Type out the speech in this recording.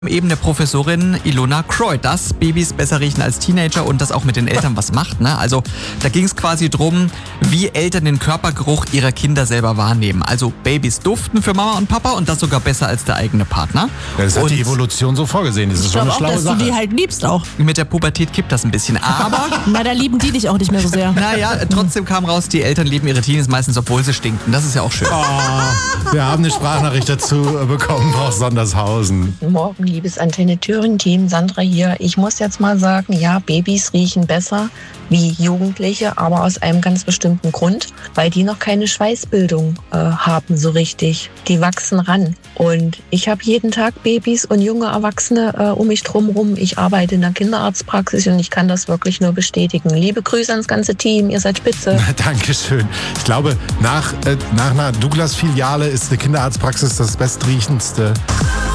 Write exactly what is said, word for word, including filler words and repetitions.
Eben der Professorin Ilona Croy, dass Babys besser riechen als Teenager und das auch mit den Eltern was macht. Ne? Also da ging es quasi drum, wie Eltern den Körpergeruch ihrer Kinder selber wahrnehmen. Also Babys duften für Mama und Papa und das sogar besser als der eigene Partner. Ja, das hat und die Evolution so vorgesehen. Das ist Ich schon glaube eine auch, schlaue dass Sache. du die halt liebst auch. Mit der Pubertät kippt das ein bisschen. Aber Na, da lieben die dich auch nicht mehr so sehr. naja, trotzdem kam raus, die Eltern lieben ihre Teenies meistens, obwohl sie stinken. Das ist ja auch schön. Oh, wir haben eine Sprachnachricht dazu bekommen aus Sondershausen. Guten Morgen, liebes Antenne Thüringen-Team, Sandra hier. Ich muss jetzt mal sagen, ja, Babys riechen besser wie Jugendliche, aber aus einem ganz bestimmten Grund, weil die noch keine Schweißbildung äh, haben so richtig. Die wachsen ran. Und ich habe jeden Tag Babys und junge Erwachsene äh, um mich drumherum. Ich arbeite in der Kinderarztpraxis und ich kann das wirklich nur bestätigen. Liebe Grüße ans ganze Team, ihr seid spitze. Dankeschön. Ich glaube, nach, äh, nach einer Douglas-Filiale ist eine Kinderarztpraxis das bestriechendste